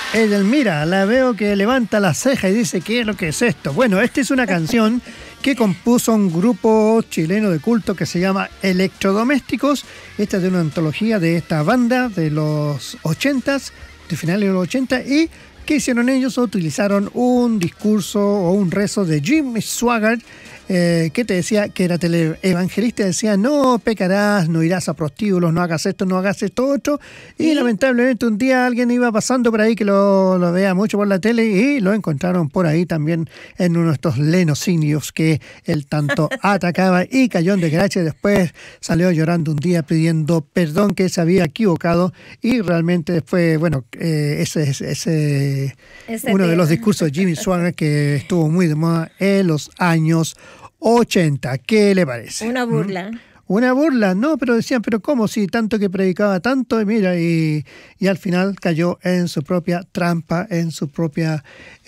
Edelmira, la veo que levanta la ceja y dice, ¿qué es lo que es esto? Bueno, esta es una canción que compuso un grupo chileno de culto que se llama Electrodomésticos. Esta es de una antología de esta banda de los 80s, de finales de los 80, y ¿qué hicieron ellos? Utilizaron un discurso o un rezo de Jim Swaggart, que te decía, que era teleevangelista, decía, no pecarás, no irás a prostíbulos, no hagas esto otro, y lamentablemente un día alguien iba pasando por ahí que lo veía mucho por la tele y lo encontraron por ahí también en uno de estos lenocinios que él tanto atacaba y cayó en desgracia. Después salió llorando un día pidiendo perdón, que se había equivocado, y realmente después, bueno, ese uno de los discursos de Jimmy Swaggart que estuvo muy de moda en los años 80. ¿Qué le parece? Una burla. Una burla, no, pero decían, pero ¿cómo? Si tanto que predicaba tanto, y mira, y al final cayó en su propia trampa, en su propia,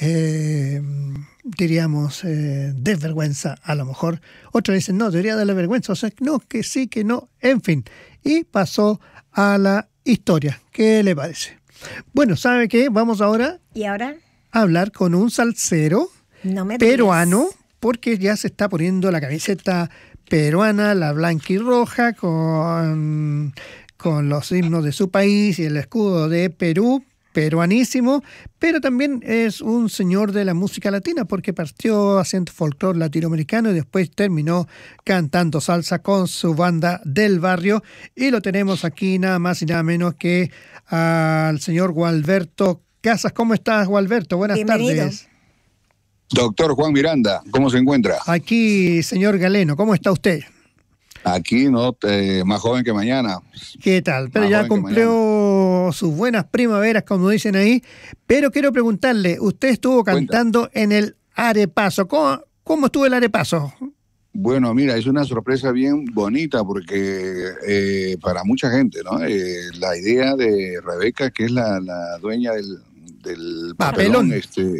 diríamos, desvergüenza, a lo mejor. Otros dicen, no, debería darle vergüenza, o sea, no, que sí, que no, en fin. Y pasó a la historia. ¿Qué le parece? Bueno, ¿sabe qué? Vamos ahora ¿Y ahora? a hablar con un salsero peruano, porque ya se está poniendo la camiseta peruana, la blanca y roja, con los himnos de su país y el escudo de Perú, peruanísimo, pero también es un señor de la música latina, porque partió haciendo folclore latinoamericano y después terminó cantando salsa con su banda del barrio, y lo tenemos aquí nada más y nada menos que al señor Gualberto Casas. ¿Cómo estás, Gualberto? Buenas tardes. Doctor Juan Miranda, ¿cómo se encuentra? Aquí, señor Galeno, ¿cómo está usted? Aquí, ¿no? Más joven que mañana. ¿Qué tal? Pero ya cumplió sus buenas primaveras, como dicen ahí. Pero quiero preguntarle, usted estuvo cantando en el Arepaso. ¿Cómo estuvo el Arepaso? Bueno, mira, es una sorpresa bien bonita porque para mucha gente, ¿no? La idea de Rebeca, que es la dueña del papelón,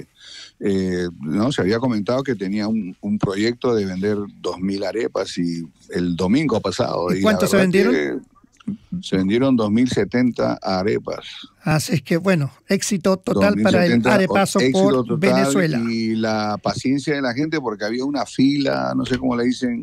no, se había comentado que tenía un proyecto de vender 2.000 arepas, y el domingo pasado. ¿Y cuántos se vendieron? Se vendieron 2.070 arepas. Así es que, bueno, éxito total para el Arepaso por total, Venezuela. Y la paciencia de la gente, porque había una fila, no sé cómo le dicen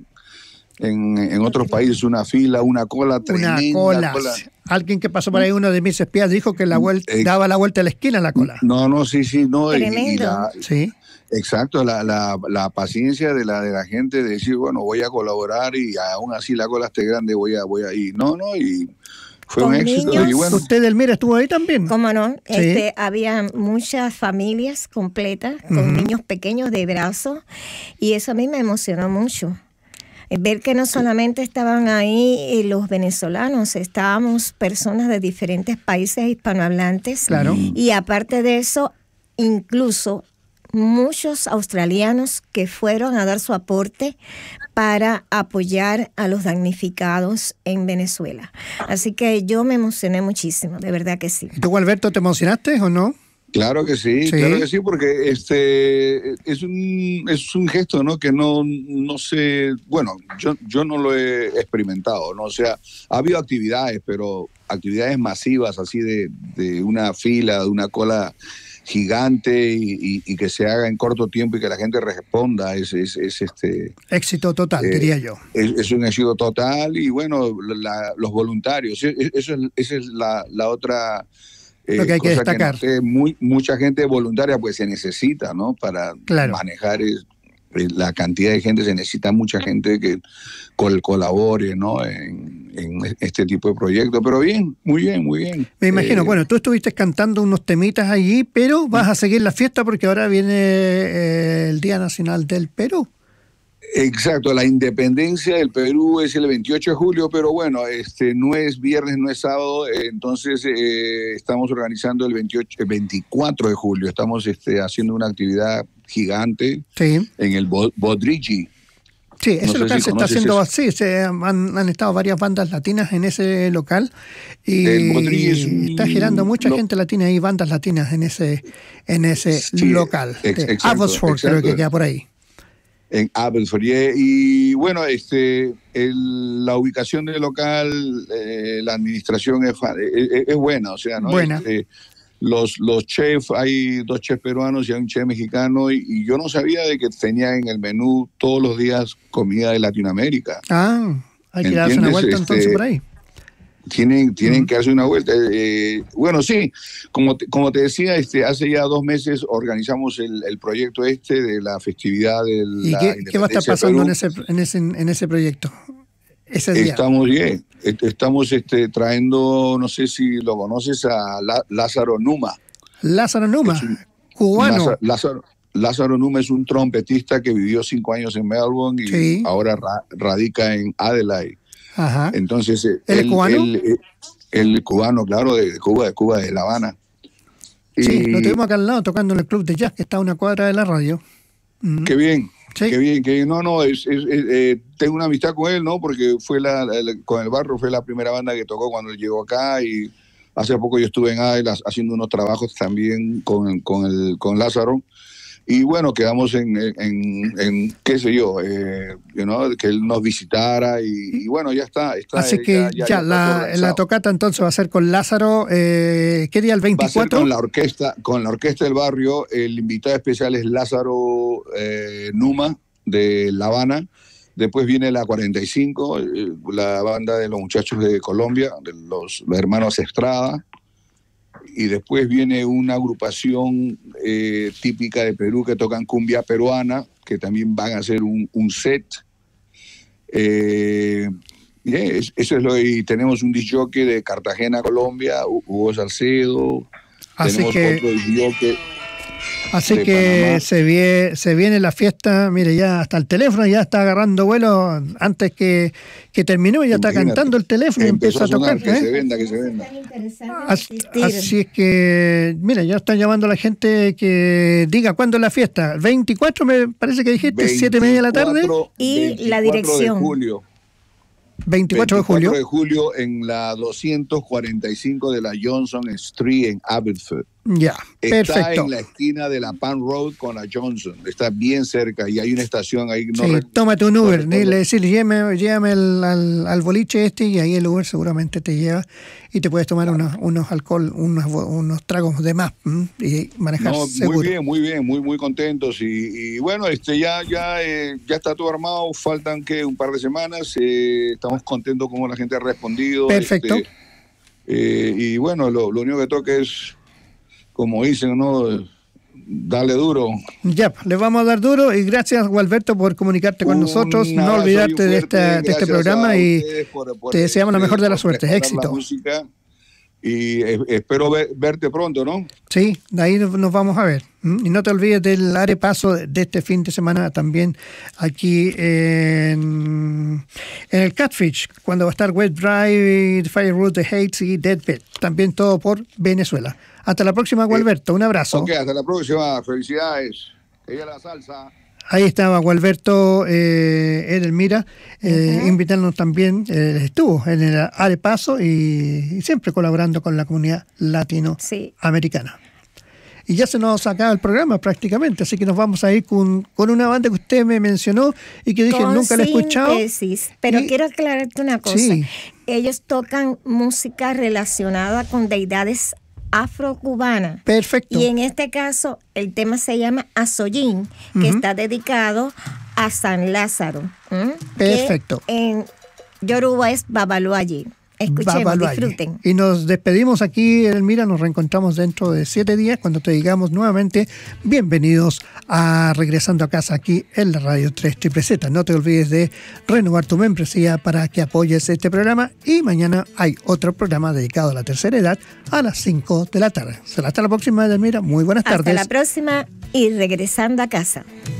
en otros países, una fila, una cola tremenda. Una cola. Alguien que pasó por ahí, uno de mis espías, dijo que daba la vuelta a la esquina la cola. Sí. Tremendo. Sí. Exacto, la paciencia de la gente de decir, bueno, voy a colaborar, y aún así la cola esté grande, voy a ir. Y fue un éxito. Niños, y bueno. ¿Usted, Elmira, estuvo ahí también? ¿Cómo no? Sí. Había muchas familias completas con niños pequeños de brazos, y eso a mí me emocionó mucho. Ver que no solamente estaban ahí los venezolanos, estábamos personas de diferentes países hispanohablantes. Claro. Y aparte de eso, incluso muchos australianos que fueron a dar su aporte para apoyar a los damnificados en Venezuela. Así que yo me emocioné muchísimo, de verdad que sí. ¿Y tú, Alberto, te emocionaste o no? Claro que sí, porque es un gesto, ¿no? Que no sé, bueno, yo no lo he experimentado, ¿no? O sea, ha habido actividades, pero actividades masivas, así de una fila, de una cola gigante, y que se haga en corto tiempo y que la gente responda, es éxito total, diría yo. Es un éxito total. Y bueno, los voluntarios, esa es la otra lo que hay que destacar. Que mucha gente voluntaria pues se necesita, ¿no? Para manejar la cantidad de gente, se necesita mucha gente que colabore, ¿no? En este tipo de proyectos. Pero bien, muy bien. Me imagino, bueno, tú estuviste cantando unos temitas allí, pero vas a seguir la fiesta porque ahora viene el Día Nacional del Perú. Exacto, la independencia del Perú es el 28 de julio, pero bueno, no es viernes, no es sábado, entonces estamos organizando el 24 de julio, estamos haciendo una actividad gigante en el Bodrigi. Sí, ese local se está haciendo así, han estado varias bandas latinas en ese local, y está girando mucha gente latina y bandas latinas en ese local. Abbotsford, creo que queda por ahí. En Abbotsford. Y bueno, la ubicación del local, la administración es buena, o sea, ¿no? Buena. los chefs, hay 2 chefs peruanos y hay un chef mexicano, y yo no sabía de que tenía en el menú todos los días comida de Latinoamérica. Hay que darse una vuelta entonces por ahí. Tienen que darse una vuelta. Bueno, sí, como te decía, hace ya 2 meses organizamos el proyecto de la festividad de la ¿Y qué va a estar pasando en ese proyecto? Ese día. Estamos trayendo, no sé si lo conoces, a Lázaro Numa. Lázaro Numa, cubano. Lázaro Numa es un trompetista que vivió 5 años en Melbourne y ahora radica en Adelaide. Ajá. Entonces, ¿El cubano? El cubano, claro, de Cuba, de La Habana. Sí, lo tuvimos acá al lado tocando en el club de jazz que está a una cuadra de la radio. Qué bien. Sí. Qué bien. Tengo una amistad con él, ¿no? Porque con el Barro fue la primera banda que tocó cuando él llegó acá, y hace poco yo estuve en Adelaide haciendo unos trabajos también con Lázaro. Y bueno, quedamos en qué sé yo, que él nos visitara y bueno, ya está. Así que ya la tocata entonces va a ser con Lázaro, ¿qué día? ¿El 24? Va a ser con la orquesta del barrio. El invitado especial es Lázaro Numa de La Habana. Después viene la 45, la banda de los muchachos de Colombia, de los hermanos Estrada. Y después viene una agrupación típica de Perú que tocan cumbia peruana, que también van a hacer un set. Eso es y tenemos un disc jockey de Cartagena, Colombia, Hugo Salcedo. Tenemos otro disc jockey. Así que se viene la fiesta. Mire, ya hasta el teléfono ya está agarrando vuelo. Antes que terminó, ya está cantando el teléfono y empieza a tocar. Que se venda. Así es que, mira, ya están llamando a la gente que diga cuándo es la fiesta. 24, me parece que dijiste, 7:30 de la tarde. Y la dirección. De julio. 24 de julio. 24 de julio en la 245 de la Johnson Street en Abbotsford. Ya, perfecto. Está en la esquina de la Pan Road con la Johnson. Está bien cerca y hay una estación ahí. Tómate un Uber. Le decís, llévame al boliche y ahí el Uber seguramente te lleva y te puedes tomar unos tragos de más y manejar seguro. Muy bien, muy contentos y bueno, ya está todo armado. Faltan un par de semanas. Estamos contentos como la gente ha respondido. Perfecto. Y bueno, lo único que toca es, como dicen, ¿no? Dale duro. Ya, le vamos a dar duro y gracias, Gualberto, por comunicarte con nosotros. No olvidarte de este programa y te deseamos la mejor de la suerte. Éxito. Y espero verte pronto, ¿no? Sí, de ahí nos vamos a ver. Y no te olvides del arepaso de este fin de semana también aquí en el Catfish, cuando va a estar Wet Dry, Fire Root, The Hates y Deadbed. También todo por Venezuela. Hasta la próxima, Gualberto. Un abrazo. Ok, hasta la próxima. Felicidades. Ella la salsa. Ahí estaba Gualberto Edelmira, invitándonos también, estuvo en el Arepaso y siempre colaborando con la comunidad latinoamericana. Y ya se nos acaba el programa prácticamente, así que nos vamos a ir con una banda que usted me mencionó y que dije nunca la he escuchado. Pero quiero aclararte una cosa. Sí. Ellos tocan música relacionada con deidades afrocubana. Perfecto. Y en este caso el tema se llama Azollín, que está dedicado a San Lázaro. Perfecto. Que en Yoruba es Babaluayi. Escuchemos, disfruten. Y nos despedimos aquí, Edelmira, nos reencontramos dentro de 7 días cuando te digamos nuevamente bienvenidos a Regresando a Casa aquí en la Radio 3ZZZ. No te olvides de renovar tu membresía para que apoyes este programa y mañana hay otro programa dedicado a la tercera edad a las 5 de la tarde. Hasta la próxima, Edelmira. Muy buenas tardes. Hasta la próxima y Regresando a Casa.